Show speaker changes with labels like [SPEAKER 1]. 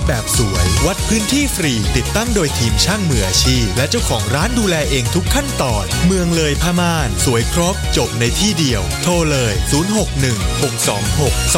[SPEAKER 1] แบบสวยวัดพื้นที่ฟรีติดตั้งโดยทีมช่างมืออาชีพและเจ้าของร้านดูแลเองทุกขั้นตอนเมืองเลยผ้าม่านสวยครบจบในที่เดียวโทรเลย0616262444